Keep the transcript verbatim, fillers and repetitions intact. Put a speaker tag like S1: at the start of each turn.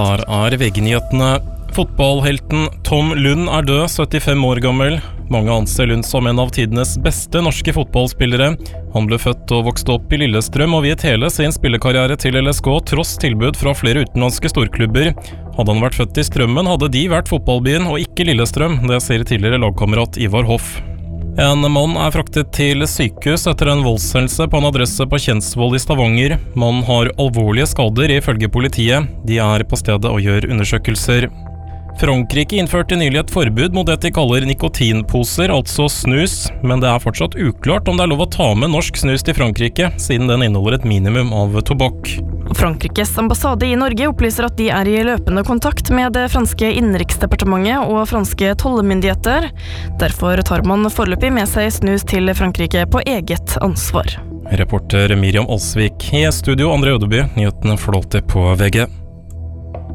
S1: Her er V G-nyhetene. Fotballhelten Tom Lund er død, syttifem år gammel. Mange anser Lund som en av tidenes beste norske fotballspillere. Han ble født og vokste opp i Lillestrøm og viet hele sin spillekarriere til L S K tross tilbud fra flere utenlandske storklubber. Hadde han vært født i Strømmen, hadde de vært fotballbyen og ikke Lillestrøm, det sier tidligere lagkamerat Ivar Hoff. En mann er fraktet til sykehus etter en voldshendelse på en adresse på Kjensvoll i Stavanger. Mannen har alvorlige skader ifølge politiet. De er på stedet og gjør undersøkelser. Frankrike innførte nylig et forbud mot det de kaller nikotinposer, altså snus, men det er fortsatt uklart om det er lov å ta med norsk snus til Frankrike, siden den inneholder et minimum av tobakk.
S2: Frankriks ambassade i Norge opplyser at de er i løpende kontakt med det franske innenriksdepartementet og franske tollmyndigheter. Derfor tar man foreløpig med seg snus til Frankrike på eget ansvar.
S1: Reporter Miriam Olsvik. I studio Andre Ødeby, nyhetene flåter på V G.